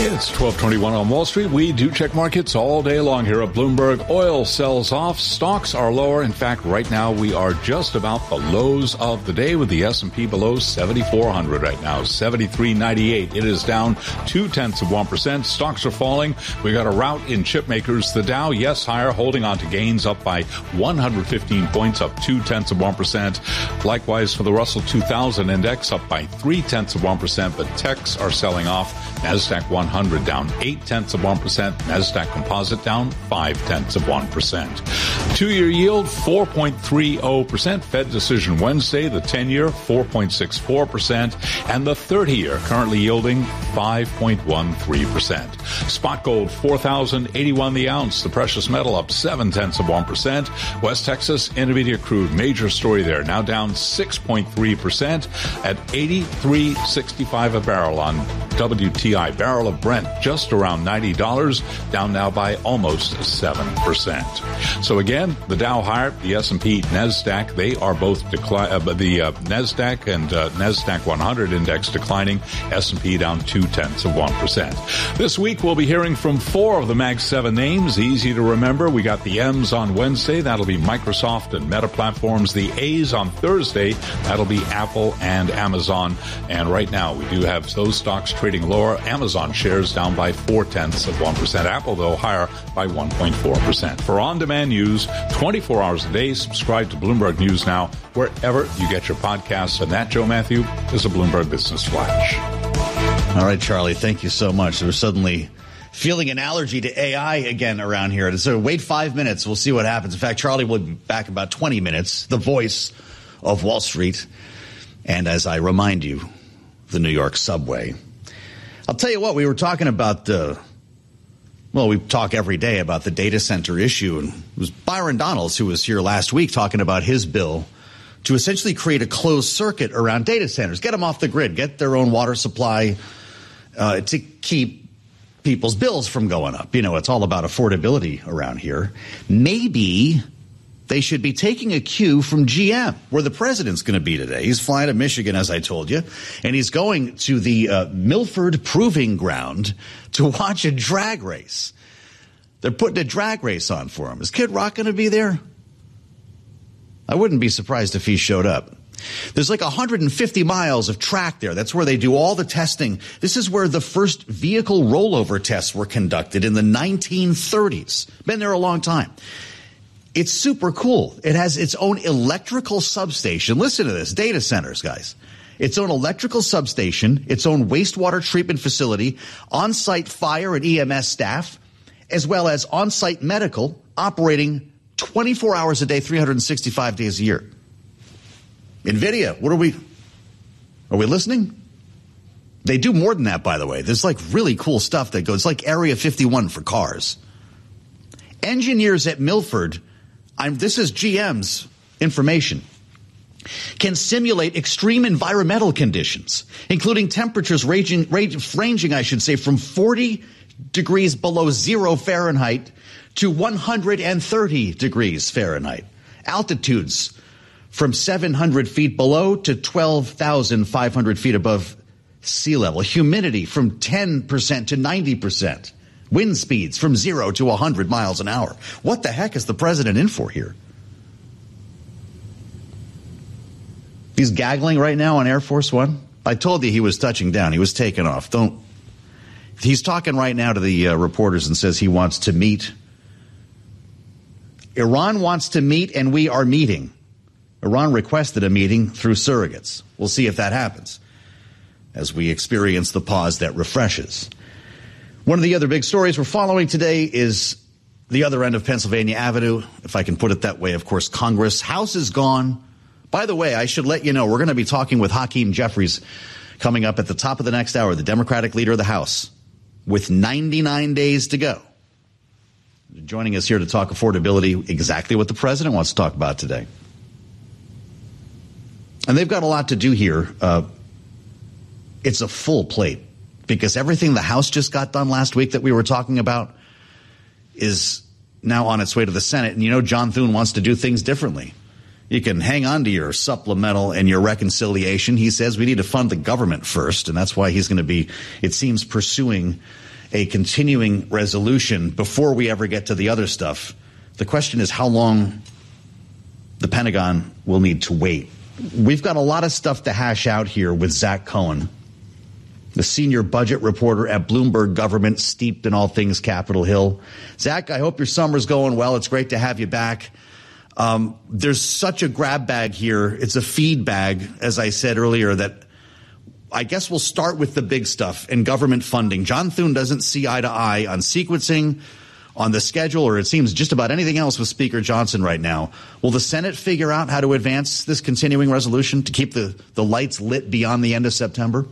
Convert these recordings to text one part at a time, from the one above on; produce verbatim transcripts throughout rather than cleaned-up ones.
It's twelve twenty-one on Wall Street. We do check markets all day long here at Bloomberg. Oil sells off. Stocks are lower. In fact, right now we are just about the lows of the day with the S and P below seventy-four hundred right now, seventy-three ninety-eight. It is down two tenths of one percent. Stocks are falling. We got a rout in chip makers. The Dow, yes, higher, holding on to gains up by one hundred fifteen points, up two tenths of one percent. Likewise for the Russell two thousand index, up by three tenths of one percent, but techs are selling off. NASDAQ one hundred down eight tenths of one percent. NASDAQ Composite down five tenths of one percent. Two-year yield four point three zero percent. Fed decision Wednesday. The ten-year four point six four percent, and the thirty-year currently yielding five point one three percent. Spot gold four thousand eighty-one the ounce. The precious metal up seven tenths of one percent. West Texas Intermediate crude, major story there, now down six point three percent at eighty-three sixty-five a barrel on W T I. Barrel of Brent just around ninety dollars, down now by almost seven percent. So again, the Dow higher, the S and P, NASDAQ, they are both declining. Uh, the uh, NASDAQ and uh, NASDAQ one hundred index declining, S and P down two tenths of one percent. This week we'll be hearing from four of the Mag seven names, easy to remember. We got the M's on Wednesday, that'll be Microsoft and Meta Platforms. The A's on Thursday, that'll be Apple and Amazon. And right now we do have those stocks trading lower. Amazon shares down by four tenths of one percent. Apple, though, higher by one point four percent. For on-demand news, twenty-four hours a day, subscribe to Bloomberg News Now wherever you get your podcasts. And that, Joe Matthew, is a Bloomberg Business Flash. All right, Charlie, thank you so much. We're suddenly feeling an allergy to A I again around here. So wait five minutes. We'll see what happens. In fact, Charlie will be back about twenty minutes, the voice of Wall Street. And as I remind you, the New York subway. I'll tell you what, we were talking about, uh, well, we talk every day about the data center issue. And it was Byron Donalds who was here last week talking about his bill to essentially create a closed circuit around data centers, get them off the grid, get their own water supply uh, to keep people's bills from going up. You know, it's all about affordability around here. Maybe they should be taking a cue from G M, where the president's going to be today. He's flying to Michigan, as I told you, and he's going to the uh, Milford Proving Ground to watch a drag race. They're putting a drag race on for him. Is Kid Rock going to be there? I wouldn't be surprised if he showed up. There's like one hundred fifty miles of track there. That's where they do all the testing. This is where the first vehicle rollover tests were conducted in the nineteen thirties. Been there a long time. It's super cool. It has its own electrical substation. Listen to this. Data centers, guys. Its own electrical substation, its own wastewater treatment facility, on-site fire and E M S staff, as well as on-site medical operating twenty-four hours a day, three hundred sixty-five days a year. NVIDIA, what are we, are we listening? They do more than that, by the way. There's like really cool stuff that goes, it's like Area fifty-one for cars. Engineers at Milford, I'm, this is G M's information, can simulate extreme environmental conditions, including temperatures ranging, ranging, I should say, from forty degrees below zero Fahrenheit to one hundred thirty degrees Fahrenheit. Altitudes from seven hundred feet below to twelve thousand five hundred feet above sea level. Humidity from ten percent to ninety percent. Wind speeds from zero to one hundred miles an hour. What the heck is the president in for here? He's gaggling right now on Air Force One. I told you he was touching down. He was taking off. Don't. He's talking right now to the uh, reporters and says he wants to meet. Iran wants to meet, and we are meeting. Iran requested a meeting through surrogates. We'll see if that happens as we experience the pause that refreshes. One of the other big stories we're following today is the other end of Pennsylvania Avenue, if I can put it that way. Of course, Congress. House is gone. By the way, I should let you know, we're going to be talking with Hakeem Jeffries coming up at the top of the next hour, the Democratic leader of the House, with ninety-nine days to go. Joining us here to talk affordability, exactly what the president wants to talk about today. And they've got a lot to do here. Uh, it's a full plate. Because everything the House just got done last week that we were talking about is now on its way to the Senate. And you know, John Thune wants to do things differently. You can hang on to your supplemental and your reconciliation. He says we need to fund the government first. And that's why he's going to be, it seems, pursuing a continuing resolution before we ever get to the other stuff. The question is how long the Pentagon will need to wait. We've got a lot of stuff to hash out here with Zach Cohen, the senior budget reporter at Bloomberg Government, steeped in all things Capitol Hill. Zach, I hope your summer's going well. It's great to have you back. Um, there's such a grab bag here. It's a feed bag, as I said earlier, that I guess we'll start with the big stuff and government funding. John Thune doesn't see eye to eye on sequencing, on the schedule, or it seems just about anything else with Speaker Johnson right now. Will the Senate figure out how to advance this continuing resolution to keep the, the lights lit beyond the end of September?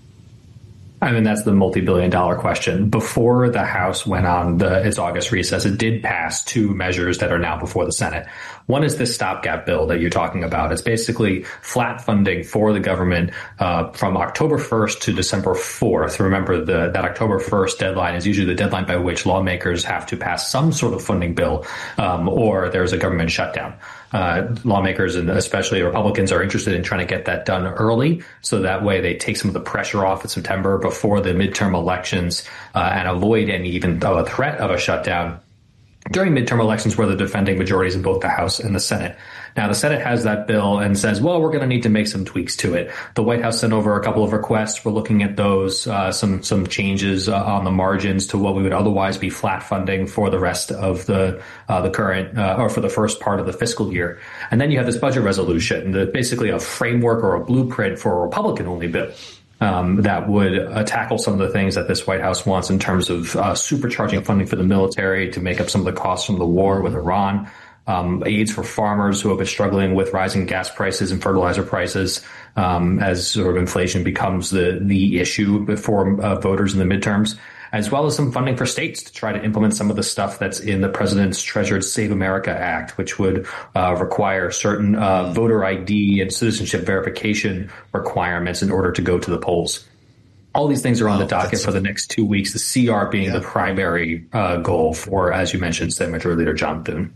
I mean, that's the multi-billion dollar question. Before the House went on the, its August recess, it did pass two measures that are now before the Senate. One is this stopgap bill that you're talking about. It's basically flat funding for the government uh, from October first to December fourth. Remember, the, that October first deadline is usually the deadline by which lawmakers have to pass some sort of funding bill um, or there's a government shutdown. Uh, lawmakers and especially Republicans are interested in trying to get that done early, so that way they take some of the pressure off in September before the midterm elections uh, and avoid any even uh, threat of a shutdown during midterm elections where the defending majorities in both the House and the Senate. Now, the Senate has that bill and says, well, we're going to need to make some tweaks to it. The White House sent over a couple of requests. We're looking at those, uh, some some changes uh, on the margins to what we would otherwise be flat funding for the rest of the uh, the current uh, or for the first part of the fiscal year. And then you have this budget resolution, the, basically a framework or a blueprint for a Republican-only bill. Um, that would uh, tackle some of the things that this White House wants in terms of uh, supercharging funding for the military to make up some of the costs from the war with Iran, um, aids for farmers who have been struggling with rising gas prices and fertilizer prices um, as sort of inflation becomes the, the issue for uh, voters in the midterms, as well as some funding for states to try to implement some of the stuff that's in the president's treasured Save America Act, which would uh, require certain uh, voter I D and citizenship verification requirements in order to go to the polls. All these things are on oh, the docket for the next two weeks, the C R being yeah. the primary uh, goal for, as you mentioned, Senate Majority Leader John Thune.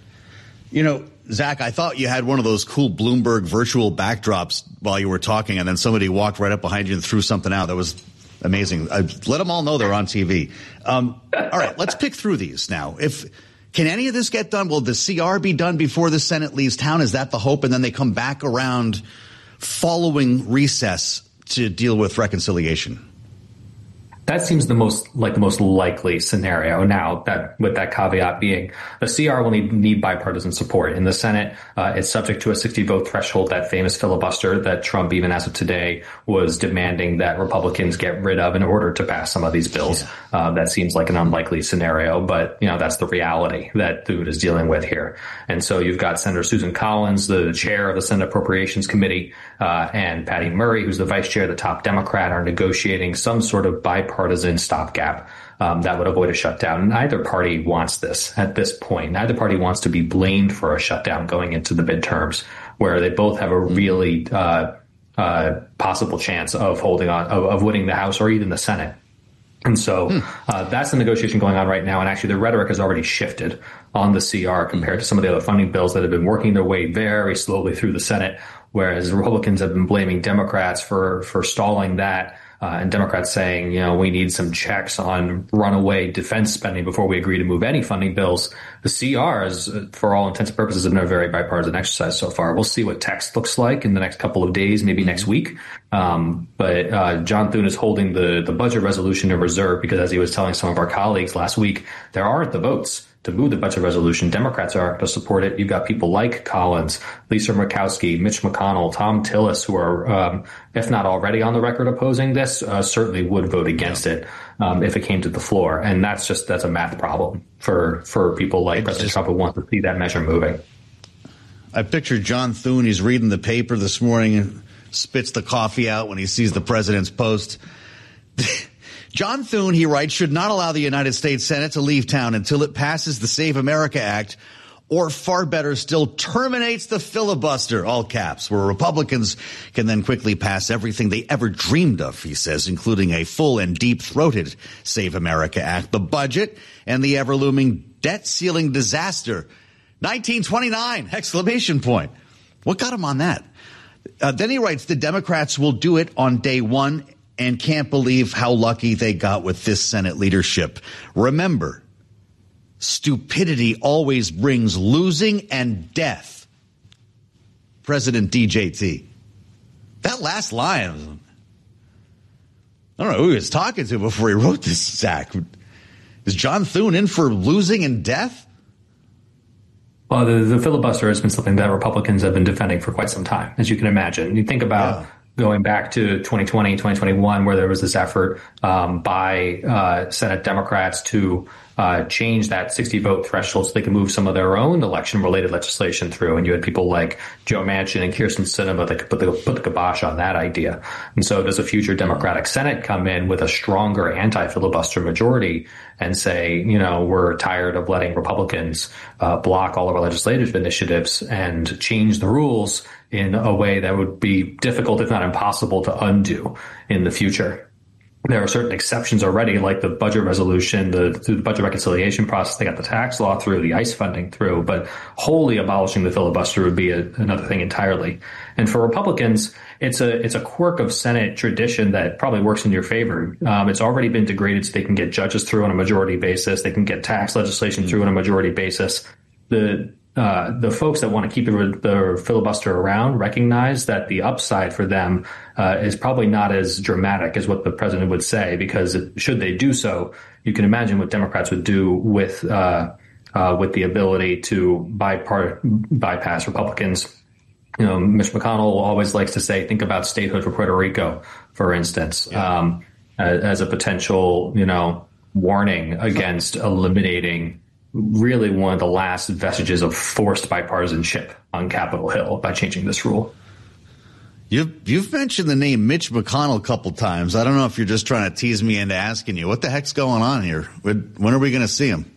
You know, Zach, I thought you had one of those cool Bloomberg virtual backdrops while you were talking, and then somebody walked right up behind you and threw something out. That was amazing. I, let them all know they're on T V. Um, all right, let's pick through these now. If can any of this get done? Will the C R be done before the Senate leaves town? Is that the hope? And then they come back around following recess to deal with reconciliation? That seems the most like the most likely scenario. Now, that with that caveat being, the C R will need, need bipartisan support in the Senate. Uh, it's subject to a sixty vote threshold, that famous filibuster that Trump, even as of today, was demanding that Republicans get rid of in order to pass some of these bills. Yeah. Uh, that seems like an unlikely scenario, but you know that's the reality that Thune is dealing with here. And so you've got Senator Susan Collins, the chair of the Senate Appropriations Committee, uh, and Patty Murray, who's the vice chair, the top Democrat, are negotiating some sort of bipartisan partisan stopgap um, that would avoid a shutdown. Neither party wants this at this point. Neither party wants to be blamed for a shutdown going into the midterms, where they both have a really uh, uh, possible chance of holding on, of, of winning the House or even the Senate. And so uh, that's the negotiation going on right now. And actually, the rhetoric has already shifted on the C R compared to some of the other funding bills that have been working their way very slowly through the Senate, whereas Republicans have been blaming Democrats for for stalling that. Uh, and Democrats saying, you know, we need some checks on runaway defense spending before we agree to move any funding bills. The C R is, for all intents and purposes, been a very bipartisan exercise so far. We'll see what text looks like in the next couple of days, maybe next week. Um, but uh, John Thune is holding the, the budget resolution in reserve because, as he was telling some of our colleagues last week, there aren't the votes to move the budget resolution. Democrats are to support it. You've got people like Collins, Lisa Murkowski, Mitch McConnell, Tom Tillis, who are, um, if not already on the record opposing this, uh, certainly would vote against it um, if it came to the floor. And that's just that's a math problem for for people like it's President just, Trump who want to see that measure moving. I pictured John Thune. He's reading the paper this morning and spits the coffee out when he sees the president's post. John Thune, he writes, should not allow the United States Senate to leave town until it passes the Save America Act, or far better still, terminates the filibuster, all caps, where Republicans can then quickly pass everything they ever dreamed of, he says, including a full and deep-throated Save America Act, the budget, and the ever-looming debt-ceiling disaster. nineteen twenty-nine, exclamation point. What got him on that? Uh, then he writes, the Democrats will do it on day one and can't believe how lucky they got with this Senate leadership. Remember, stupidity always brings losing and death. President D J T. That last line, I don't know who he was talking to before he wrote this, Zach. Is John Thune in for losing and death? Well, the, the filibuster has been something that Republicans have been defending for quite some time, as you can imagine. You think about yeah. going back to twenty twenty, twenty twenty-one, where there was this effort um, by uh, Senate Democrats to uh, change that sixty vote threshold so they could move some of their own election-related legislation through. And you had people like Joe Manchin and Kyrsten Sinema that could put the, put the kibosh on that idea. And so does a future Democratic Senate come in with a stronger anti-filibuster majority and say, you know, we're tired of letting Republicans uh, block all of our legislative initiatives and change the rules in a way that would be difficult, if not impossible, to undo in the future? There are certain exceptions already, like the budget resolution, the, the budget reconciliation process. They got the tax law through, the ICE funding through, but wholly abolishing the filibuster would be a, another thing entirely. And for Republicans, it's a it's a quirk of Senate tradition that probably works in your favor. Um, it's already been degraded so they can get judges through on a majority basis. They can get tax legislation through on a majority basis. The Uh, the folks that want to keep the, the filibuster around recognize that the upside for them uh, is probably not as dramatic as what the president would say, because should they do so, you can imagine what Democrats would do with uh, uh, with the ability to bypart- bypass Republicans. You know, Mitch McConnell always likes to say, think about statehood for Puerto Rico, for instance, yeah. um, as, as a potential, you know, warning against eliminating really one of the last vestiges of forced bipartisanship on Capitol Hill by changing this rule. You've, you've mentioned the name Mitch McConnell a couple times. I don't know if you're just trying to tease me into asking you, what the heck's going on here? When are we going to see him?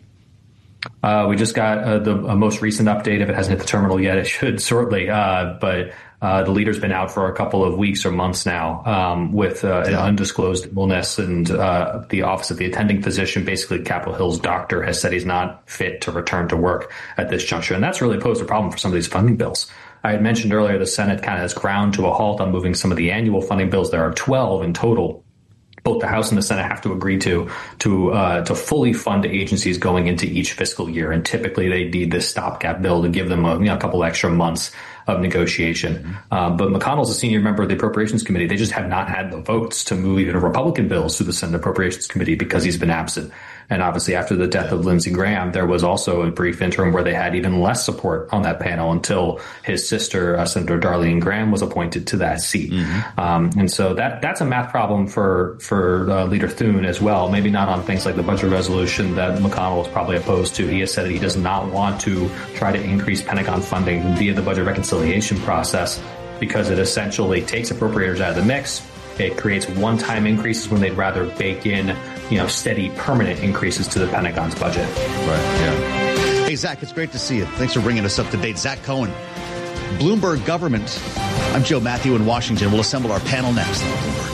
Uh, we just got uh, the uh, most recent update. If it hasn't hit the terminal yet, it should shortly. Uh, but uh, the leader's been out for a couple of weeks or months now um, with uh, an undisclosed illness, and uh, the Office of the Attending Physician, basically Capitol Hill's doctor, has said he's not fit to return to work at this juncture. And that's really posed a problem for some of these funding bills. I had mentioned earlier the Senate kind of has ground to a halt on moving some of the annual funding bills. There are twelve in total. Both the House and the Senate have to agree to to uh, to fully fund agencies going into each fiscal year, and typically they need this stopgap bill to give them a, you know, a couple extra months of negotiation. Mm-hmm. Um, but McConnell's a senior member of the Appropriations Committee. They just have not had the votes to move even Republican bills through the Senate Appropriations Committee because he's been absent. And obviously, after the death of Lindsey Graham, there was also a brief interim where they had even less support on that panel until his sister, uh, Senator Darlene Graham, was appointed to that seat. Mm-hmm. Um, and so that that's a math problem for for uh, Leader Thune as well. Maybe not on things like the budget resolution that McConnell is probably opposed to. He has said that he does not want to try to increase Pentagon funding via the budget reconciliation process because it essentially takes appropriators out of the mix. It creates one-time increases when they'd rather bake in, you know, steady, permanent increases to the Pentagon's budget. Right, yeah. Hey, Zach, it's great to see you. Thanks for bringing us up to date. Zach Cohen, Bloomberg Government. I'm Joe Matthew in Washington. We'll assemble our panel next on Bloomberg.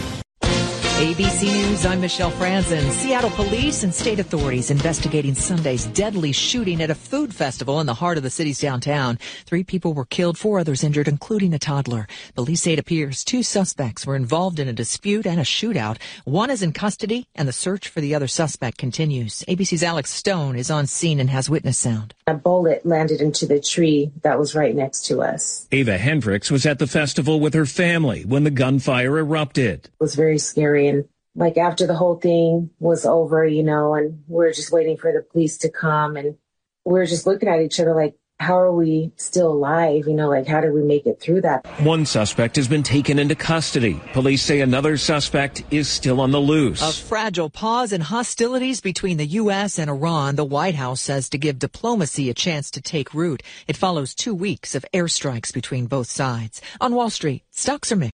A B C News, I'm Michelle Franzen. Seattle police and state authorities investigating Sunday's deadly shooting at a food festival in the heart of the city's downtown. Three people were killed, four others injured, including a toddler. Police say it appears two suspects were involved in a dispute and a shootout. One is in custody, and the search for the other suspect continues. A B C's Alex Stone is on scene and has witness sound. A bullet landed into the tree that was right next to us. Ava Hendricks was at the festival with her family when the gunfire erupted. It was very scary. And like after the whole thing was over, you know, and we're just waiting for the police to come, and we're just looking at each other like, how are we still alive? You know, like, how did we make it through that? One suspect has been taken into custody. Police say another suspect is still on the loose. A fragile pause in hostilities between the U S and Iran, the White House says, to give diplomacy a chance to take root. It follows two weeks of airstrikes between both sides. On Wall Street, stocks are mixed.